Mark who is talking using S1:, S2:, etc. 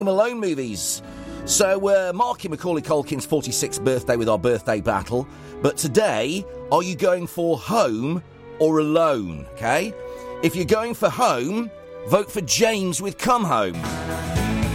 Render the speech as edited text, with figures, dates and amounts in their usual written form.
S1: Malone movies. So we're marking Macaulay Culkin's 46th birthday with our birthday battle. But today, are you going for Home or Alone? Okay? If you're going for Home, vote for James with Come Home.